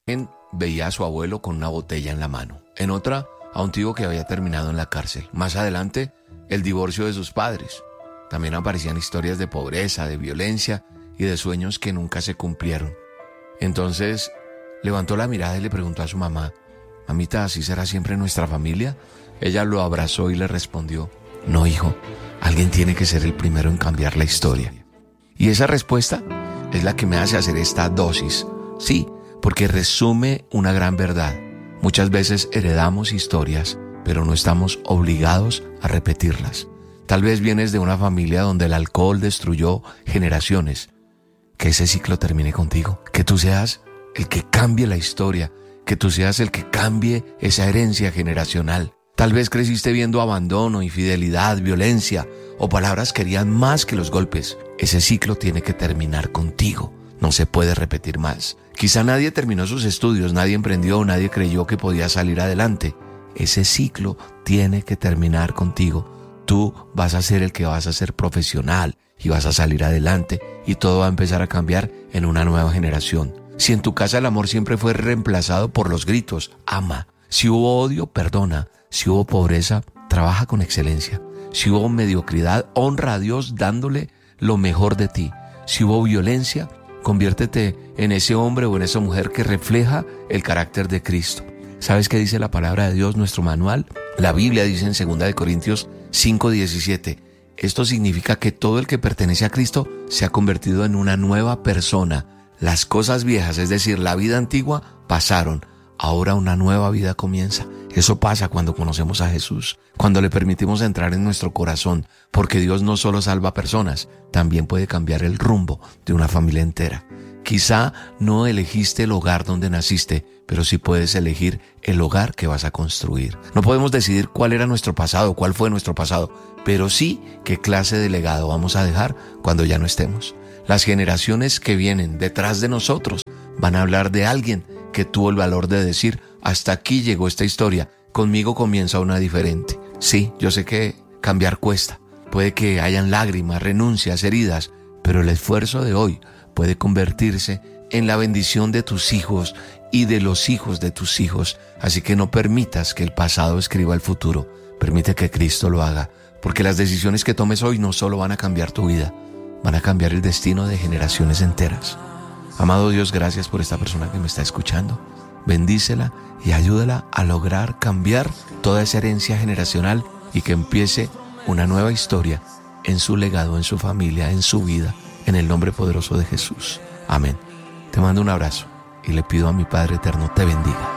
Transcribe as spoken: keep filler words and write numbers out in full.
En veía a su abuelo con una botella en la mano. En otra, a un tío que había terminado en la cárcel. Más adelante, el divorcio de sus padres. También aparecían historias de pobreza, de violencia y de sueños que nunca se cumplieron. Entonces, levantó la mirada y le preguntó a su mamá: «Mamita, ¿así será siempre nuestra familia?». Ella lo abrazó y le respondió: «No, hijo, alguien tiene que ser el primero en cambiar la historia». Y esa respuesta es la que me hace hacer esta dosis. Sí, porque resume una gran verdad. Muchas veces heredamos historias, pero no estamos obligados a repetirlas. Tal vez vienes de una familia donde el alcohol destruyó generaciones. Que ese ciclo termine contigo. Que tú seas el que cambie la historia. Que tú seas el que cambie esa herencia generacional. Tal vez creciste viendo abandono, infidelidad, violencia o palabras que herían más que los golpes. Ese ciclo tiene que terminar contigo. No se puede repetir más. Quizá nadie terminó sus estudios, nadie emprendió, nadie creyó que podía salir adelante. Ese ciclo tiene que terminar contigo. Tú vas a ser el que vas a ser profesional y vas a salir adelante y todo va a empezar a cambiar en una nueva generación. Si en tu casa el amor siempre fue reemplazado por los gritos, ama. Si hubo odio, perdona. Si hubo pobreza, trabaja con excelencia. Si hubo mediocridad, honra a Dios dándole lo mejor de ti. Si hubo violencia, conviértete en ese hombre o en esa mujer que refleja el carácter de Cristo. ¿Sabes qué dice la palabra de Dios, nuestro manual? La Biblia dice en segunda de Corintios cinco diecisiete. Esto significa que todo el que pertenece a Cristo se ha convertido en una nueva persona. Las cosas viejas, es decir, la vida antigua, pasaron. Ahora una nueva vida comienza. Eso pasa cuando conocemos a Jesús, cuando le permitimos entrar en nuestro corazón, porque Dios no solo salva personas, también puede cambiar el rumbo de una familia entera. Quizá no elegiste el hogar donde naciste, pero sí puedes elegir el hogar que vas a construir. No podemos decidir cuál era nuestro pasado, cuál fue nuestro pasado, pero sí qué clase de legado vamos a dejar cuando ya no estemos. Las generaciones que vienen detrás de nosotros van a hablar de alguien que tuvo el valor de decir: hasta aquí llegó esta historia, conmigo comienza una diferente. Sí, yo sé que cambiar cuesta, puede que hayan lágrimas, renuncias, heridas, pero el esfuerzo de hoy puede convertirse en la bendición de tus hijos y de los hijos de tus hijos. Así que no permitas que el pasado escriba el futuro, permite que Cristo lo haga, porque las decisiones que tomes hoy no solo van a cambiar tu vida, van a cambiar el destino de generaciones enteras. Amado Dios, gracias por esta persona que me está escuchando. Bendícela y ayúdala a lograr cambiar toda esa herencia generacional y que empiece una nueva historia en su legado, en su familia, en su vida, en el nombre poderoso de Jesús. Amén. Te mando un abrazo y le pido a mi Padre Eterno te bendiga.